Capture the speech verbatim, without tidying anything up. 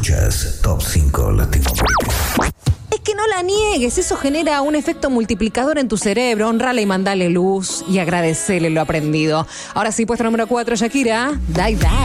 Escuchas Top cinco Latinoamérica. Es que no la niegues, eso genera un efecto multiplicador en tu cerebro. Honrale y mandale luz y agradecele lo aprendido. Ahora sí, puesto número cuatro, Shakira, Die Die.